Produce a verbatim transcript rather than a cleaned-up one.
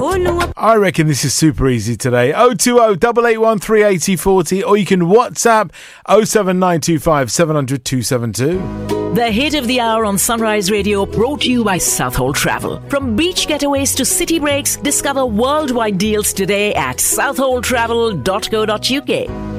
I reckon this is super easy today. oh two oh, eight eight one, three eight zero four zero, or you can WhatsApp oh seven nine two five, seven hundred, two seven two. The hit of the hour on Sunrise Radio, brought to you by Southhold Travel. From beach getaways to city breaks, discover worldwide deals today at southhold travel dot co dot uk.